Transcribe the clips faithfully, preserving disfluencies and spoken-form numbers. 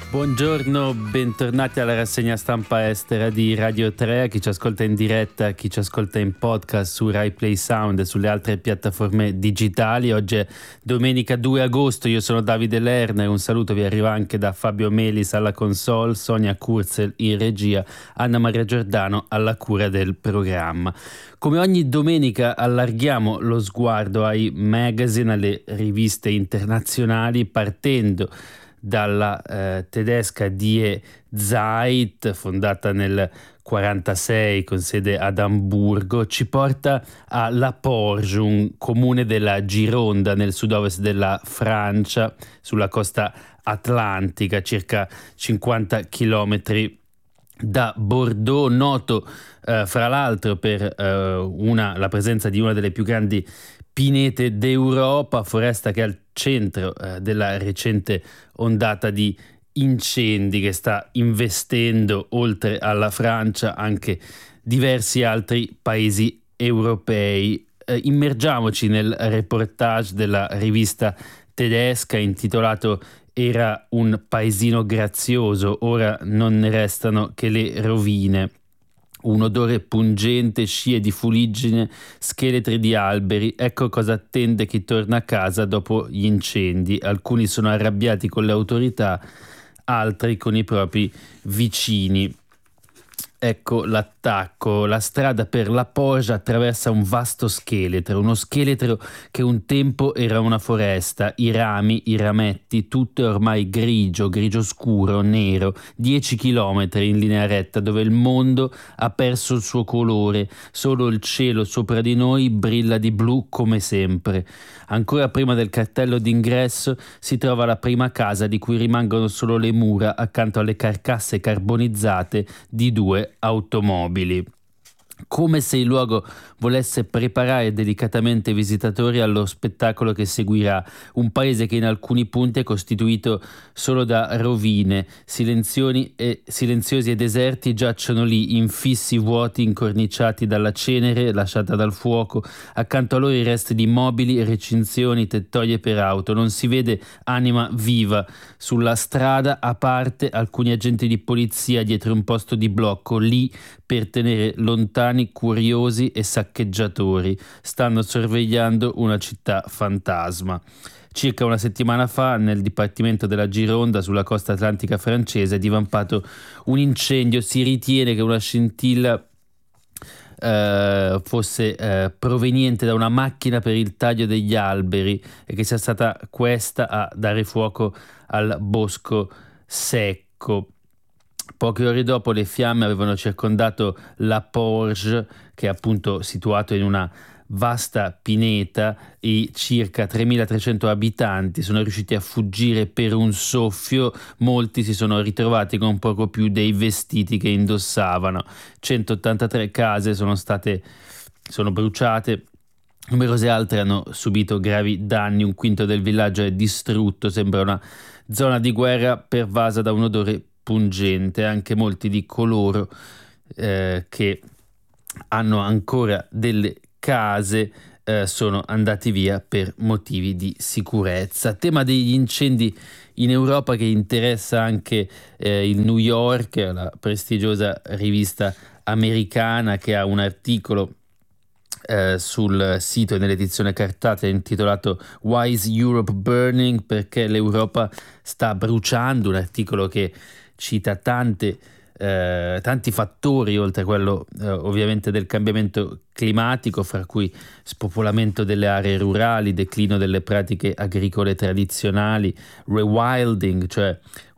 Buongiorno, bentornati alla rassegna stampa estera di Radio tre, a chi ci ascolta in diretta, a chi ci ascolta in podcast su Rai Play Sound e sulle altre piattaforme digitali. Oggi è domenica due agosto, io sono Davide Lerner, un saluto vi arriva anche da Fabio Melis alla console, Sonia Kurzel in regia, Anna Maria Giordano alla cura del programma. Come ogni domenica allarghiamo lo sguardo ai magazine, alle riviste internazionali, partendo dalla eh, tedesca Die Zeit, fondata nel quarantasei con sede ad Amburgo, ci porta a La Porge, un comune della Gironda nel sud-ovest della Francia, sulla costa atlantica, circa cinquanta chilometri da Bordeaux, noto eh, fra l'altro per eh, una, la presenza di una delle più grandi pinete d'Europa, foresta che è al centro eh, della recente ondata di incendi che sta investendo, oltre alla Francia, anche diversi altri paesi europei. Eh, immergiamoci nel reportage della rivista tedesca intitolato "Era un paesino grazioso, ora non ne restano che le rovine". Un odore pungente, scie di fuliggine, scheletri di alberi, ecco cosa attende chi torna a casa dopo gli incendi. Alcuni sono arrabbiati con le autorità, altri con i propri vicini. Ecco l'attacco. La strada per La Porge attraversa un vasto scheletro, uno scheletro che un tempo era una foresta, i rami, i rametti, tutto è ormai grigio, grigio scuro, nero, dieci chilometri in linea retta dove il mondo ha perso il suo colore, solo il cielo sopra di noi brilla di blu come sempre. Ancora prima del cartello d'ingresso si trova la prima casa di cui rimangono solo le mura accanto alle carcasse carbonizzate di due automobili. Come se il luogo volesse preparare delicatamente i visitatori allo spettacolo che seguirà, un paese che in alcuni punti è costituito solo da rovine, silenzioni e, silenziosi e deserti giacciono lì, infissi, vuoti, incorniciati dalla cenere lasciata dal fuoco, accanto a loro i resti di mobili, recinzioni, tettoie per auto, non si vede anima viva. Sulla strada, a parte, alcuni agenti di polizia dietro un posto di blocco, lì per tenere lontani curiosi e saccheggiatori. Stanno sorvegliando una città fantasma. Circa una settimana fa, nel dipartimento della Gironda, sulla costa atlantica francese, è divampato un incendio. Si ritiene che una scintilla eh, fosse eh, proveniente da una macchina per il taglio degli alberi e che sia stata questa a dare fuoco al bosco secco. Poche ore dopo le fiamme avevano circondato La Porge, che è appunto situato in una vasta pineta, e circa tremilatrecento abitanti sono riusciti a fuggire per un soffio. Molti si sono ritrovati con poco più dei vestiti che indossavano. centottantatré case sono state sono bruciate. Numerose altre hanno subito gravi danni, un quinto del villaggio è distrutto, sembra una zona di guerra pervasa da un odore pungente. Anche molti di coloro eh, che hanno ancora delle case eh, sono andati via per motivi di sicurezza. Tema degli incendi in Europa che interessa anche eh, il New York, la prestigiosa rivista americana, che ha un articolo Eh, sul sito e nell'edizione cartacea intitolato "Why is Europe Burning?", perché l'Europa sta bruciando, un articolo che cita tante, eh, tanti fattori, oltre a quello eh, ovviamente del cambiamento climatico, fra cui spopolamento delle aree rurali, declino delle pratiche agricole tradizionali, rewilding, cioè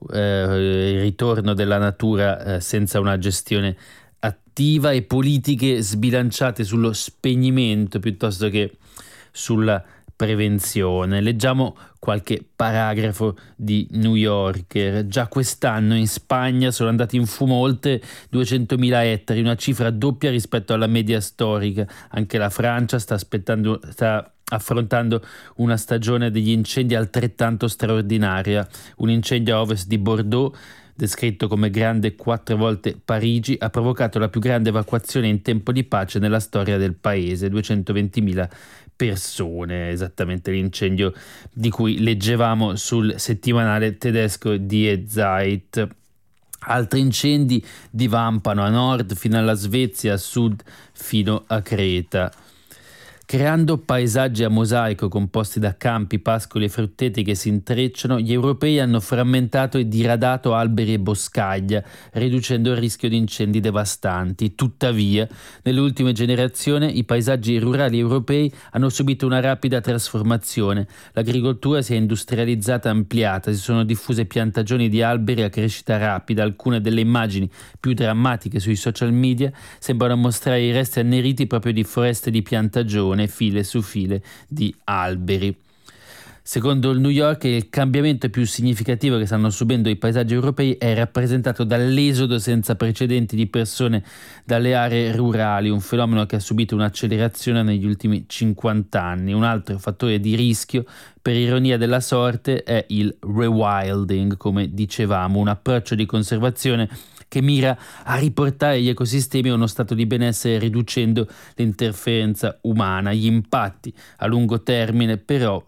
eh, il ritorno della natura eh, senza una gestione attiva, e politiche sbilanciate sullo spegnimento piuttosto che sulla prevenzione. Leggiamo qualche paragrafo di New Yorker. Già quest'anno in Spagna sono andati in fumo oltre duecentomila ettari, una cifra doppia rispetto alla media storica. Anche la Francia sta aspettando sta affrontando una stagione degli incendi altrettanto straordinaria. Un incendio a ovest di Bordeaux, descritto come grande quattro volte Parigi, ha provocato la più grande evacuazione in tempo di pace nella storia del paese. duecentoventimila persone, esattamente l'incendio di cui leggevamo sul settimanale tedesco Die Zeit. Altri incendi divampano a nord fino alla Svezia, a sud fino a Creta. Creando paesaggi a mosaico composti da campi, pascoli e frutteti che si intrecciano, gli europei hanno frammentato e diradato alberi e boscaglia, riducendo il rischio di incendi devastanti. Tuttavia, nelle ultime generazioni i paesaggi rurali europei hanno subito una rapida trasformazione. L'agricoltura si è industrializzata e ampliata, si sono diffuse piantagioni di alberi a crescita rapida. Alcune delle immagini più drammatiche sui social media sembrano mostrare i resti anneriti proprio di foreste di piantagione, file su file di alberi. Secondo il New York, il cambiamento più significativo che stanno subendo i paesaggi europei è rappresentato dall'esodo senza precedenti di persone dalle aree rurali, un fenomeno che ha subito un'accelerazione negli ultimi cinquanta anni. Un altro fattore di rischio, per ironia della sorte, è il rewilding, come dicevamo, un approccio di conservazione che mira a riportare gli ecosistemi a uno stato di benessere riducendo l'interferenza umana. Gli impatti a lungo termine però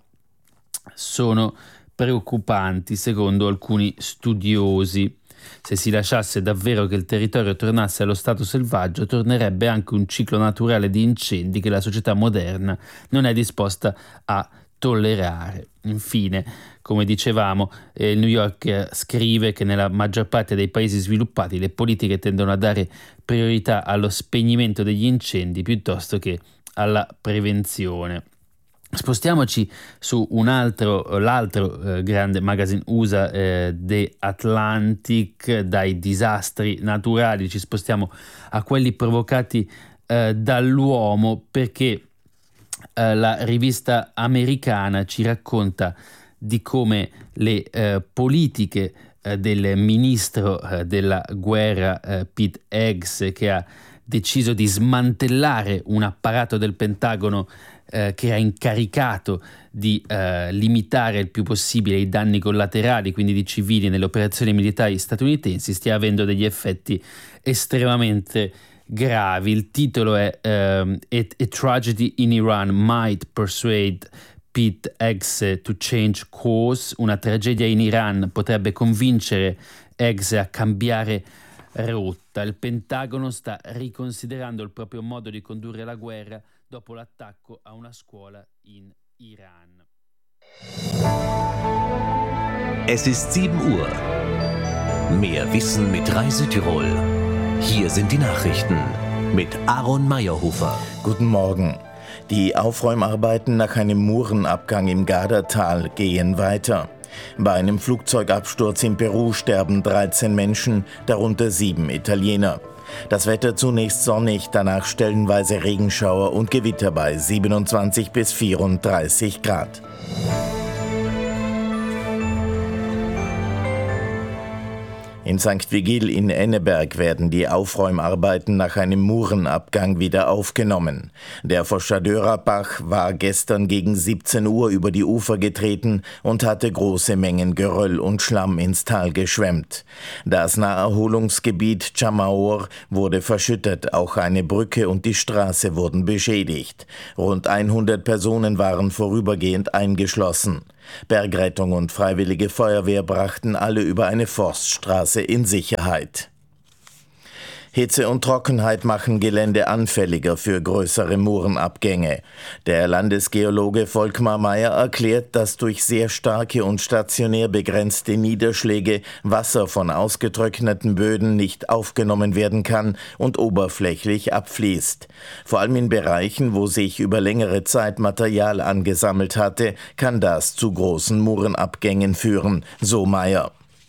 sono preoccupanti secondo alcuni studiosi. Se si lasciasse davvero che il territorio tornasse allo stato selvaggio, tornerebbe anche un ciclo naturale di incendi che la società moderna non è disposta a tollerare. Infine, come dicevamo, eh, il New York scrive che nella maggior parte dei paesi sviluppati le politiche tendono a dare priorità allo spegnimento degli incendi piuttosto che alla prevenzione. Spostiamoci su un altro, l'altro eh, grande magazine U S A, eh, The Atlantic. Dai disastri naturali ci spostiamo a quelli provocati eh, dall'uomo, perché eh, la rivista americana ci racconta di come le eh, politiche eh, del ministro eh, della guerra eh, Pete Heggs, che ha deciso di smantellare un apparato del Pentagono eh, che era incaricato di eh, limitare il più possibile i danni collaterali, quindi di civili, nelle operazioni militari statunitensi, stia avendo degli effetti estremamente gravi. Il titolo è um, A Tragedy in Iran Might Persuade Pete Heggs to Change Course. Una tragedia in Iran potrebbe convincere Heggs a cambiare rotta. Il Pentagono sta riconsiderando il proprio modo di condurre la guerra dopo l'attacco a una scuola in Iran. Es ist sieben Uhr. Mehr Wissen mit Reisetirol. Hier sind die Nachrichten mit Aaron Meyerhofer. Guten Morgen. Die Aufräumarbeiten nach einem Murenabgang im Gardatal gehen weiter. Bei einem Flugzeugabsturz in Peru sterben dreizehn Menschen, darunter sieben Italiener. Das Wetter zunächst sonnig, danach stellenweise Regenschauer und Gewitter bei siebenundzwanzig bis vierunddreißig Grad. In Sankt Vigil in Enneberg werden die Aufräumarbeiten nach einem Murenabgang wieder aufgenommen. Der Foschadörer-Bach war gestern gegen siebzehn Uhr über die Ufer getreten und hatte große Mengen Geröll und Schlamm ins Tal geschwemmt. Das Naherholungsgebiet Chamaor wurde verschüttet, auch eine Brücke und die Straße wurden beschädigt. Rund hundert Personen waren vorübergehend eingeschlossen. Bergrettung und Freiwillige Feuerwehr brachten alle über eine Forststraße in Sicherheit. Hitze und Trockenheit machen Gelände anfälliger für größere Murenabgänge. Der Landesgeologe Volkmar Meyer erklärt, dass durch sehr starke und stationär begrenzte Niederschläge Wasser von ausgetrockneten Böden nicht aufgenommen werden kann und oberflächlich abfließt. Vor allem in Bereichen, wo sich über längere Zeit Material angesammelt hatte, kann das zu großen Murenabgängen führen, so Meyer.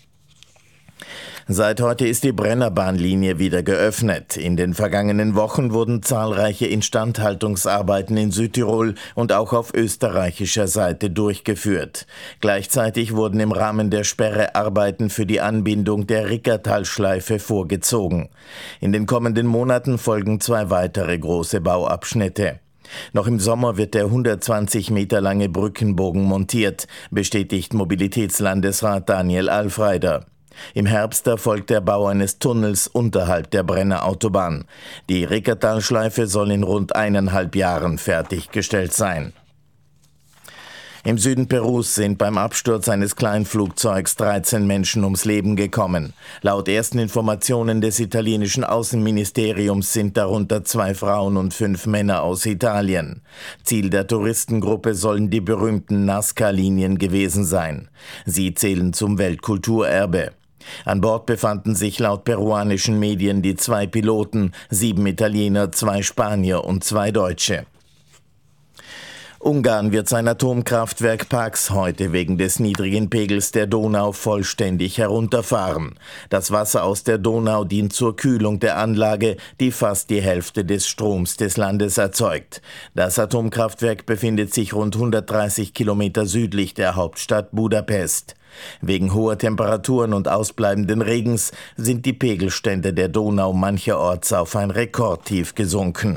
Seit heute ist die Brennerbahnlinie wieder geöffnet. In den vergangenen Wochen wurden zahlreiche Instandhaltungsarbeiten in Südtirol und auch auf österreichischer Seite durchgeführt. Gleichzeitig wurden im Rahmen der Sperre Arbeiten für die Anbindung der Rickertalschleife vorgezogen. In den kommenden Monaten folgen zwei weitere große Bauabschnitte. Noch im Sommer wird der hundertzwanzig Meter lange Brückenbogen montiert, bestätigt Mobilitätslandesrat Daniel Alfreider. Im Herbst erfolgt der Bau eines Tunnels unterhalb der Brenner Autobahn. Die Rickertalschleife soll in rund eineinhalb Jahren fertiggestellt sein. Im Süden Perus sind beim Absturz eines Kleinflugzeugs dreizehn Menschen ums Leben gekommen. Laut ersten Informationen des italienischen Außenministeriums sind darunter zwei Frauen und fünf Männer aus Italien. Ziel der Touristengruppe sollen die berühmten Nazca-Linien gewesen sein. Sie zählen zum Weltkulturerbe. An Bord befanden sich laut peruanischen Medien die zwei Piloten, sieben Italiener, zwei Spanier und zwei Deutsche. Ungarn wird sein Atomkraftwerk Paks heute wegen des niedrigen Pegels der Donau vollständig herunterfahren. Das Wasser aus der Donau dient zur Kühlung der Anlage, die fast die Hälfte des Stroms des Landes erzeugt. Das Atomkraftwerk befindet sich rund hundertdreißig Kilometer südlich der Hauptstadt Budapest. Wegen hoher Temperaturen und ausbleibenden Regens sind die Pegelstände der Donau mancherorts auf ein Rekordtief gesunken.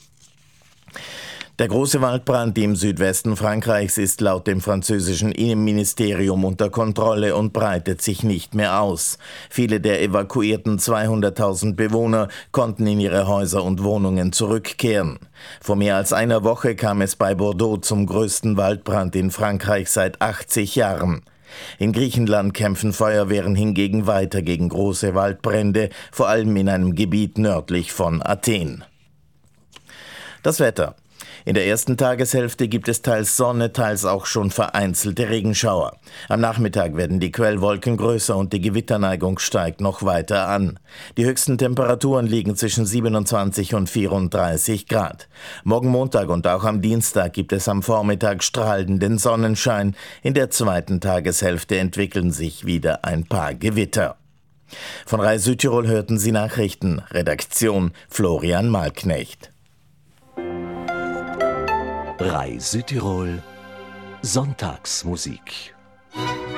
Der große Waldbrand im Südwesten Frankreichs ist laut dem französischen Innenministerium unter Kontrolle und breitet sich nicht mehr aus. Viele der evakuierten zweihunderttausend Bewohner konnten in ihre Häuser und Wohnungen zurückkehren. Vor mehr als einer Woche kam es bei Bordeaux zum größten Waldbrand in Frankreich seit achtzig Jahren. In Griechenland kämpfen Feuerwehren hingegen weiter gegen große Waldbrände, vor allem in einem Gebiet nördlich von Athen. Das Wetter. In der ersten Tageshälfte gibt es teils Sonne, teils auch schon vereinzelte Regenschauer. Am Nachmittag werden die Quellwolken größer und die Gewitterneigung steigt noch weiter an. Die höchsten Temperaturen liegen zwischen siebenundzwanzig und vierunddreißig Grad. Morgen Montag und auch am Dienstag gibt es am Vormittag strahlenden Sonnenschein. In der zweiten Tageshälfte entwickeln sich wieder ein paar Gewitter. Von Rai Südtirol hörten Sie Nachrichten. Redaktion Florian Malknecht. Rai Südtirol Sonntagsmusik.